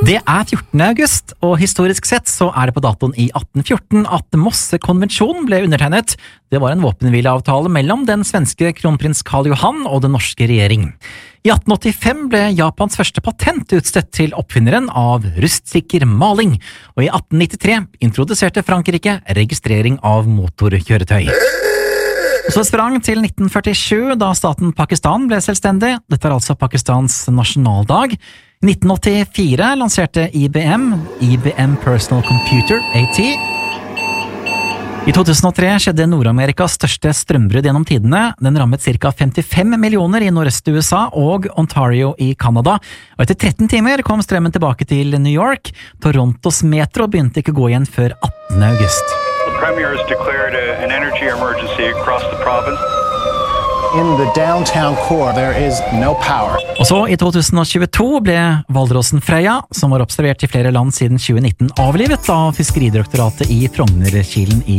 Det 14. august, og historisk sett så det på datoen i 1814 at Mossekonvensjonen ble undertegnet. Det var en våpenhvileavtale mellom den svenske kronprins Karl Johan og den norske regjering. I 1885 ble Japans første patent utstedt til oppfinneren av rustsikker maling, og i 1893 introduserte Frankrike registrering av motorkjøretøy. Så sprang til 1947 da staten Pakistan ble selvstendig. Dette altså Pakistans nasjonaldag. I 1984 lanserte IBM Personal Computer, AT. I 2003 skjedde Nord-Amerikas største strømbrudd gjennom tidene. Den rammet ca. 55 millioner i nordøst USA og Ontario i Canada. Og etter 13 timer kom strømmen tilbake til New York. Torontos metro begynte ikke å gå igjen før 18. august. The Premier has declared an energy emergency across the province. In the downtown core, there is no power. Og så i 2022 ble Hvalrossen Freya, som var observert i flere land siden 2019, avlivet av Fiskeridirektoratet i Frognerkilen i